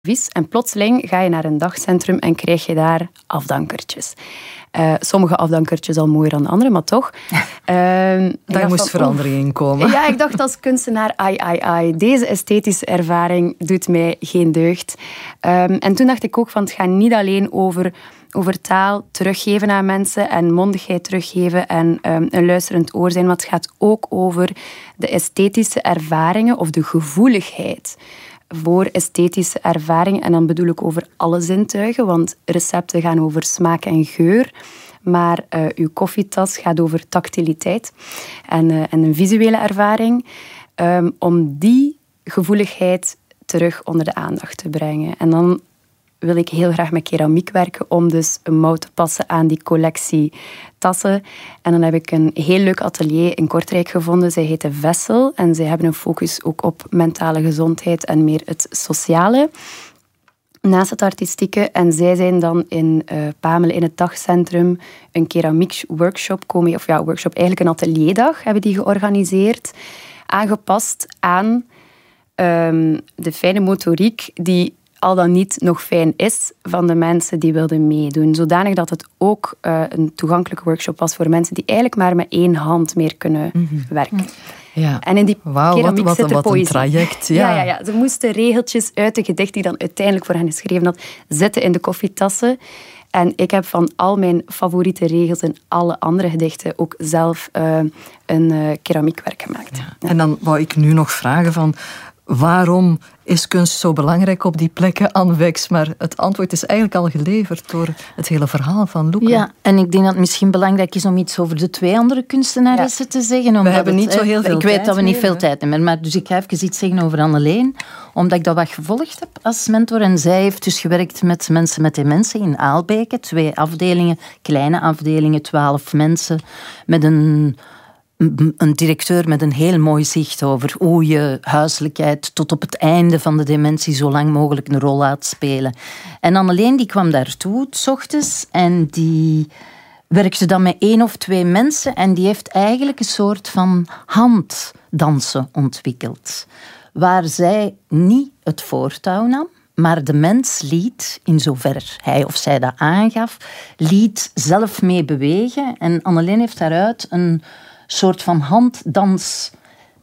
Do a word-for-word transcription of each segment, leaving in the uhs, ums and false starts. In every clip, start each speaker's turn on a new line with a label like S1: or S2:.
S1: vies. En plotseling ga je naar een dagcentrum en krijg je daar afdankertjes. Uh, sommige afdankertjes al mooier dan andere, maar toch. Uh,
S2: daar moest van, verandering in komen.
S1: Ja, ik dacht als kunstenaar, ai, ai, ai. Deze esthetische ervaring doet mij geen deugd. Um, en toen dacht ik ook van, het gaat niet alleen over, over taal teruggeven aan mensen en mondigheid teruggeven en um, een luisterend oor zijn, maar het gaat ook over de esthetische ervaringen of de gevoeligheid voor esthetische ervaringen. En dan bedoel ik over alle zintuigen, want recepten gaan over smaak en geur. Maar uh, uw koffietas gaat over tactiliteit en, uh, en een visuele ervaring. Um, om die gevoeligheid terug onder de aandacht te brengen. En dan wil ik heel graag met keramiek werken om dus een mouw te passen aan die collectie tassen. En dan heb ik een heel leuk atelier in Kortrijk gevonden. Zij heette Vessel en zij hebben een focus ook op mentale gezondheid en meer het sociale. Naast het artistieke. En zij zijn dan in uh, Pamelen in het dagcentrum een keramiek workshop komen. Of ja, workshop, eigenlijk een atelierdag hebben die georganiseerd. Aangepast aan um, de fijne motoriek die al dan niet nog fijn is van de mensen die wilden meedoen. Zodanig dat het ook uh, een toegankelijke workshop was voor mensen die eigenlijk maar met één hand meer kunnen mm-hmm. werken.
S2: Ja.
S1: En in die
S2: Wauw,
S1: keramiek
S2: wat, wat,
S1: zit de
S2: wat
S1: poëzie.
S2: Een traject. Ja.
S1: Ja, ja, ja. Ze moesten regeltjes uit de gedicht die dan uiteindelijk voor hen geschreven had, zitten in de koffietassen. En ik heb van al mijn favoriete regels en alle andere gedichten ook zelf uh, een uh, keramiekwerk gemaakt.
S2: Ja. Ja. En dan wou ik nu nog vragen van, waarom is kunst zo belangrijk op die plekken, Anne Wex? Maar het antwoord is eigenlijk al geleverd door het hele verhaal van Loeke.
S3: Ja, en ik denk dat het misschien belangrijk is om iets over de twee andere kunstenaressen ja. te zeggen.
S2: We hebben niet
S3: het,
S2: zo heel veel
S3: Ik
S2: tijd
S3: weet dat we niet
S2: meer,
S3: veel tijd hebben, maar dus ik ga even iets zeggen over Anneleen, omdat ik dat wat gevolgd heb als mentor. En zij heeft dus gewerkt met mensen met dementie in Aalbeke. Twee afdelingen, kleine afdelingen, twaalf mensen, met een... een directeur met een heel mooi zicht over hoe je huiselijkheid tot op het einde van de dementie zo lang mogelijk een rol laat spelen. En Anneleen die kwam daartoe 's ochtends en die werkte dan met één of twee mensen en die heeft eigenlijk een soort van handdansen ontwikkeld. Waar zij niet het voortouw nam, maar de mens liet, in zover hij of zij dat aangaf, liet zelf mee bewegen. En Anneleen heeft daaruit een soort van handdans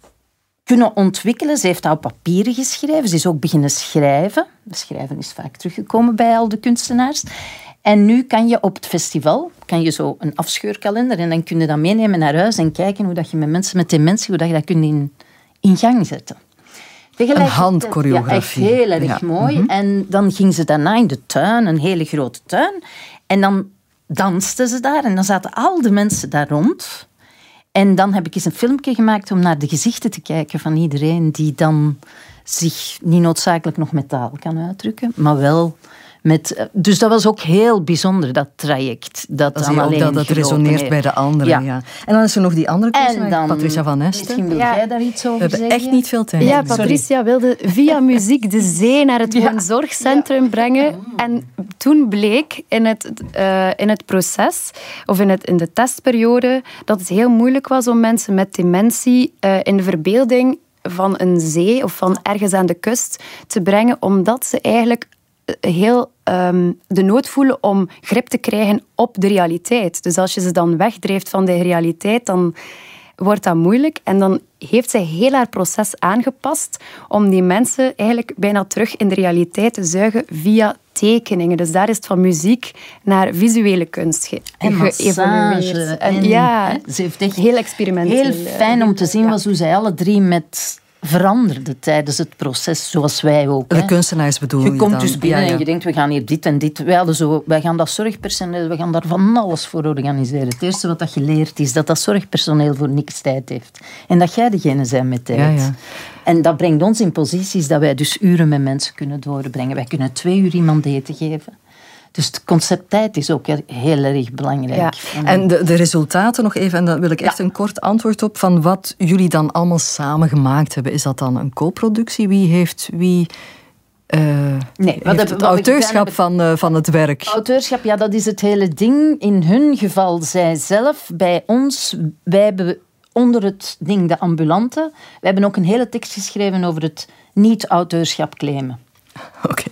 S3: kunnen ontwikkelen. Ze heeft dat op papieren geschreven. Ze is ook beginnen schrijven. Schrijven is vaak teruggekomen bij al de kunstenaars. En nu kan je op het festival kan je zo een afscheurkalender en dan kun je dat meenemen naar huis en kijken hoe dat je met mensen met dementie, hoe dat je dat kunt in, in gang zetten.
S2: Een handchoreografie.
S3: Ja, echt heel erg ja. mooi. Mm-hmm. En dan ging ze daarna in de tuin, een hele grote tuin. En dan dansten ze daar en dan zaten al de mensen daar rond. En dan heb ik eens een filmpje gemaakt om naar de gezichten te kijken van iedereen die dan zich niet noodzakelijk nog met taal kan uitdrukken, maar wel met... Dus dat was ook heel bijzonder, dat traject. Dat,
S2: dat dan alleen dat het resoneert heeft. Bij de anderen. Ja. Ja. En dan is er nog die andere kunstenaar, Patricia van Esten.
S3: Misschien wil ja. jij daar iets over zeggen?
S2: We hebben echt niet veel tijd.
S1: Ja, Patricia wilde via muziek de zee naar het woonzorgcentrum ja. brengen. En toen bleek in het, uh, in het proces, of in, het, in de testperiode, dat het heel moeilijk was om mensen met dementie uh, in de verbeelding van een zee of van ergens aan de kust te brengen, omdat ze eigenlijk heel um, de nood voelen om grip te krijgen op de realiteit. Dus als je ze dan wegdrijft van de realiteit, dan wordt dat moeilijk. En dan heeft zij heel haar proces aangepast om die mensen eigenlijk bijna terug in de realiteit te zuigen via tekeningen. Dus daar is het van muziek naar visuele kunst ge-
S3: en geëvolueerd. En, en
S1: ja,
S3: ze heeft echt
S1: heel experimenteel.
S3: Heel fijn om te zien ja. was hoe zij alle drie met veranderde tijdens het proces, zoals wij ook.
S2: De hè. kunstenaars bedoel je
S3: Je komt
S2: dan.
S3: dus binnen
S2: ja, ja.
S3: en je denkt, we gaan hier dit en dit. Wij, hadden zo, wij gaan dat zorgpersoneel, we gaan daar van alles voor organiseren. Het eerste wat dat je leert is dat dat zorgpersoneel voor niks tijd heeft. En dat jij degene bent met tijd.
S2: Ja, ja.
S3: En dat brengt ons in posities dat wij dus uren met mensen kunnen doorbrengen. Wij kunnen twee uur iemand eten geven. Dus het concept tijd is ook heel erg belangrijk.
S2: Ja. En de, de resultaten nog even, en daar wil ik echt ja. een kort antwoord op, van wat jullie dan allemaal samen gemaakt hebben. Is dat dan een co-productie? Wie heeft wie... Uh,
S3: nee,
S2: wat heeft het auteurschap van, uh, van het werk?
S3: Auteurschap, ja, dat is het hele ding. In hun geval, zij zelf, bij ons, wij hebben onder het ding de ambulante, wij hebben ook een hele tekst geschreven over het niet-auteurschap claimen.
S2: Oké. Okay.